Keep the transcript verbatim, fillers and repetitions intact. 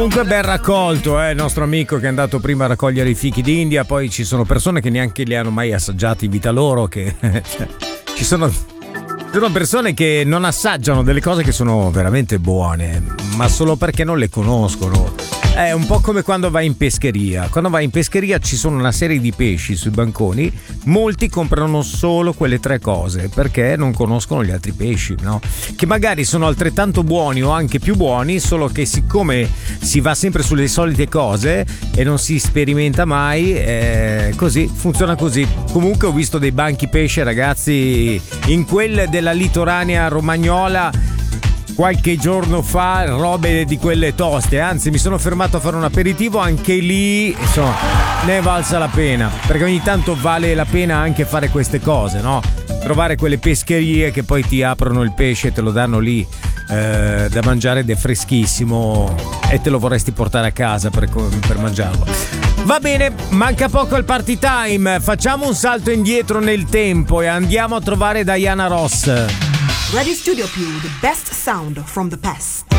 Comunque ben raccolto, eh, il nostro amico che è andato prima a raccogliere i fichi d'India, poi ci sono persone che neanche li hanno mai assaggiati in vita loro, che ci sono, ci sono persone che non assaggiano delle cose che sono veramente buone, ma solo perché non le conoscono. È un po' come quando vai in pescheria. Quando vai in pescheria ci sono una serie di pesci sui banconi, molti comprano solo quelle tre cose perché non conoscono gli altri pesci, no? Che magari sono altrettanto buoni o anche più buoni, solo che siccome si va sempre sulle solite cose e non si sperimenta mai, eh, così, funziona così. Comunque ho visto dei banchi pesce, ragazzi, in quelle della litoranea romagnola qualche giorno fa, robe di quelle toste, anzi mi sono fermato a fare un aperitivo, anche lì insomma ne è valsa la pena, perché ogni tanto vale la pena anche fare queste cose, no? Trovare quelle pescherie che poi ti aprono il pesce e te lo danno lì eh, da mangiare ed è freschissimo e te lo vorresti portare a casa per, per mangiarlo. Va bene, manca poco al party time, facciamo un salto indietro nel tempo e andiamo a trovare Diana Ross. Radio Studio Più, the best sound from the past.